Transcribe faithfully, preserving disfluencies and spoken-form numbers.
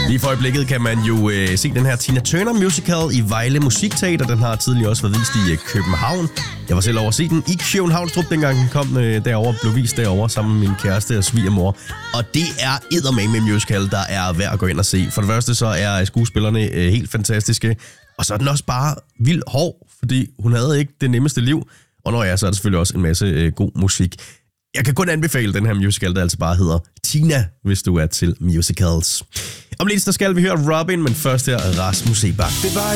Lige for øjeblikket kan man jo øh, se den her Tina Turner musical i Vejle Musikteater. Den har tidligere også været vist i øh, København. Jeg var selv over at se den i Københavnstrup, dengang den kom øh, derover, blev vist derover sammen med min kæreste og svigermor. Og det er eddermame en musical, der er værd at gå ind og se. For det første så er skuespillerne øh, helt fantastiske. Og så er den også bare vildt hård, fordi hun havde ikke det nemmeste liv. Og når jeg så er der selvfølgelig også en masse øh, god musik. Jeg kan kun anbefale den her musical, der altså bare hedder Tina, hvis du er til musicals. Om lidt så skal vi høre Robin, men først her Rasmus Sebak.